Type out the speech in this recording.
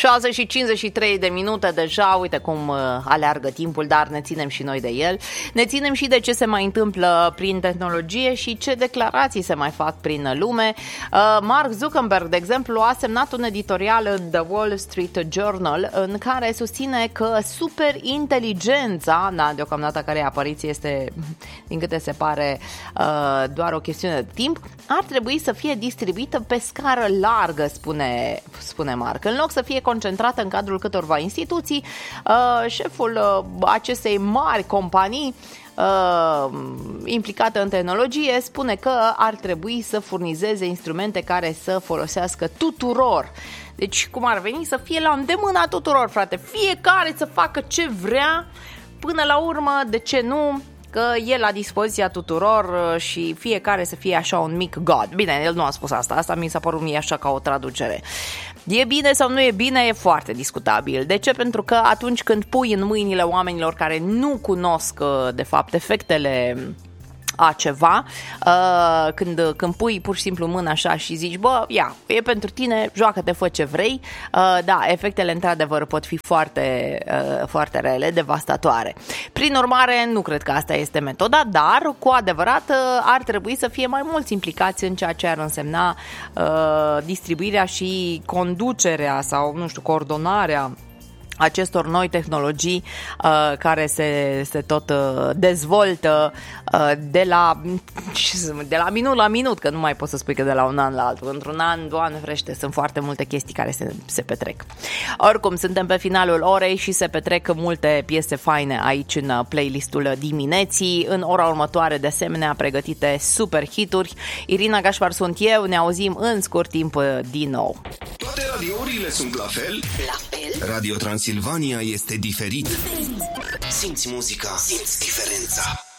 6 și 53 de minute deja, uite cum aleargă timpul, dar ne ținem și noi de el. Ne ținem și de ce se mai întâmplă prin tehnologie și ce declarații se mai fac prin lume. Mark Zuckerberg, de exemplu, a semnat un editorial în The Wall Street Journal în care susține că superinteligența, deocamdată care apariție este, din câte se pare, doar o chestiune de timp, ar trebui să fie distribuită pe scară largă, spune Mark. În loc să fie concentrată în cadrul câtorva instituții, șeful acestei mari companii implicată în tehnologie spune că ar trebui să furnizeze instrumente care să folosească tuturor. Deci cum ar veni să fie la îndemâna tuturor, frate, fiecare să facă ce vrea, până la urmă, de ce nu, că e la dispoziția tuturor și fiecare să fie așa un mic god. Bine, el nu a spus asta mi s-a părut mie așa ca o traducere. E bine sau nu e bine, e foarte discutabil. De ce? Pentru că atunci când pui în mâinile oamenilor care nu cunosc de fapt efectele a ceva, când pui pur și simplu mâna așa și zici, bă, ia, e pentru tine, joacă-te, fă ce vrei, da, efectele într-adevăr pot fi foarte, foarte rele, devastatoare. Prin urmare, nu cred că asta este metoda, dar cu adevărat ar trebui să fie mai mulți implicați în ceea ce ar însemna distribuirea și conducerea sau, nu știu, coordonarea acestor noi tehnologii care se tot dezvoltă de la minut la minut, că nu mai poți să spui că de la un an la altul. Într-un an, Doamne ferește, sunt foarte multe chestii care se petrec. Oricum, suntem pe finalul orei și se petrec multe piese faine aici în playlistul dimineții. În ora următoare, de asemenea, pregătite super hituri. Irina Gașpar sunt eu, ne auzim în scurt timp din nou. Toate radiourile sunt la fel? La fel? Radio Transilvania este diferit. Simți muzica, simți diferența.